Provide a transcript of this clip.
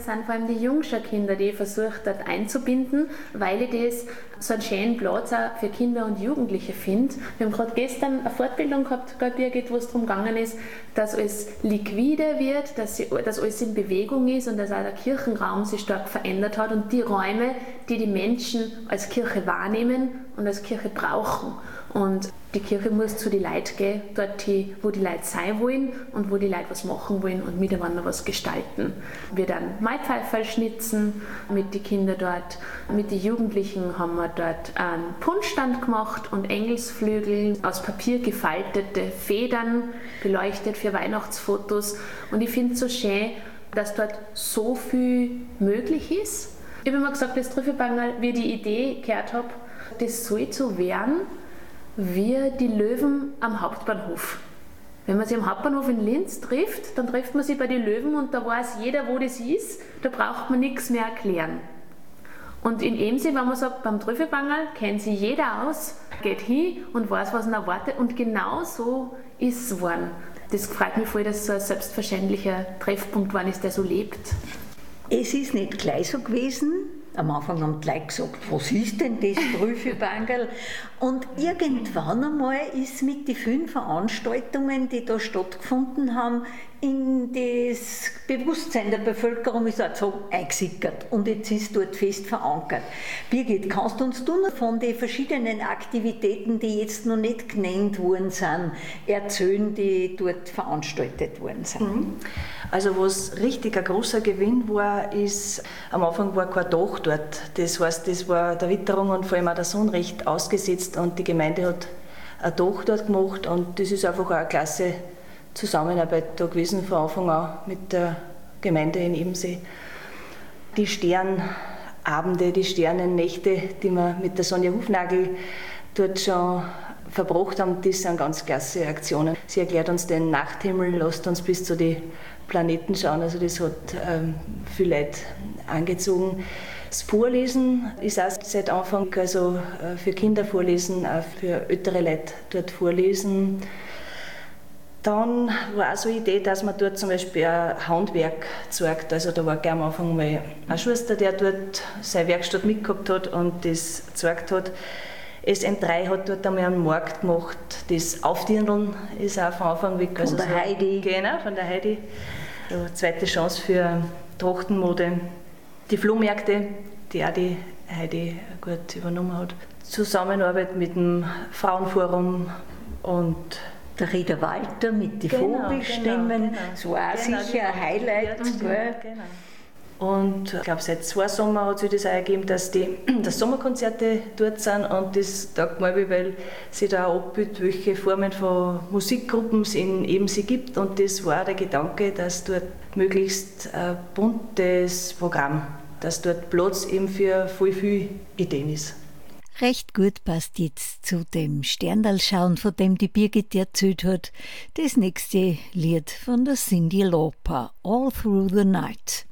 Es sind vor allem die jüngsten Kinder, die ich versuche dort einzubinden, weil ich das so einen schönen Platz auch für Kinder und Jugendliche finde. Wir haben gerade gestern eine Fortbildung gehabt, Birgit, wo es darum gegangen ist, dass alles liquide wird, dass alles in Bewegung ist und dass auch der Kirchenraum sich stark verändert hat und die Räume, die die Menschen als Kirche wahrnehmen und als Kirche brauchen. Und die Kirche muss zu den Leuten gehen, dort, wo die Leute sein wollen und wo die Leute was machen wollen und miteinander was gestalten. Wir dann Maipfeiferl schnitzen mit den Kindern dort. Mit den Jugendlichen haben wir dort einen Punschstand gemacht und Engelsflügel aus Papier gefaltete Federn beleuchtet für Weihnachtsfotos. Und ich finde es so schön, dass dort so viel möglich ist. Ich habe immer gesagt, das Trüffelbangerl, wie ich die Idee gehört habe, das soll so werden wie die Löwen am Hauptbahnhof. Wenn man sich am Hauptbahnhof in Linz trifft, dann trifft man sich bei den Löwen und da weiß jeder, wo das ist. Da braucht man nichts mehr erklären. Und in Emsee, wenn man sagt, beim Trüffelbangerl kennt sich jeder aus, geht hin und weiß, was ihn erwartet. Und genau so ist es geworden. Das freut mich voll, dass es so ein selbstverständlicher Treffpunkt geworden ist, der so lebt. Es ist nicht gleich so gewesen. Am Anfang haben die Leute gesagt, was ist denn das Trüffelbangerl? Und irgendwann einmal ist mit den vielen Veranstaltungen, die da stattgefunden haben, in das Bewusstsein der Bevölkerung ist auch so eingesickert und jetzt ist dort fest verankert. Birgit, kannst du uns noch von den verschiedenen Aktivitäten, die jetzt noch nicht genannt worden sind, erzählen, die dort veranstaltet worden sind? Also was richtig ein großer Gewinn war, ist, am Anfang war kein Dach dort. Das heißt, das war der Witterung und vor allem auch der Sonne recht ausgesetzt und die Gemeinde hat ein Dach dort gemacht und das ist einfach auch eine klasse Zusammenarbeit da gewesen, von Anfang an mit der Gemeinde in Ebensee. Die Sternabende, die Sternennächte, die wir mit der Sonja Hufnagel dort schon verbracht haben, das sind ganz klasse Aktionen. Sie erklärt uns den Nachthimmel, lässt uns bis zu den Planeten schauen, also das hat viele Leute angezogen. Das Vorlesen ist auch seit Anfang, also für Kinder vorlesen, auch für ältere Leute dort vorlesen. Dann war auch so eine Idee, dass man dort zum Beispiel ein Handwerk zeigt. Also da war gleich am Anfang mal ein Schuster, der dort seine Werkstatt mitgehabt hat und das gezeigt hat. SM3 hat dort einmal einen Markt gemacht. Das Aufdirndeln ist auch von Anfang weg. Von der Heidi. Genau, von der Heidi. Ja, zweite Chance für Trachtenmode. Die Flohmärkte, die auch die Heidi gut übernommen hat. Zusammenarbeit mit dem Frauenforum und der Rita Walter mit den Vogelstimmen, genau. So auch sicher ein Highlight. Genau. Und ich glaube, seit 2 Sommer hat sich das auch ergeben, dass dass Sommerkonzerte dort sind und das taugt mir, weil sie da auch abbildet, welche Formen von Musikgruppen es in Ebensee gibt und das war der Gedanke, dass dort möglichst ein buntes Programm, dass dort Platz eben für voll viele Ideen ist. Recht gut passt jetzt zu dem Sterndalschauen, von dem die Birgit erzählt hat, das nächste Lied von der Cyndi Lauper, All Through the Night.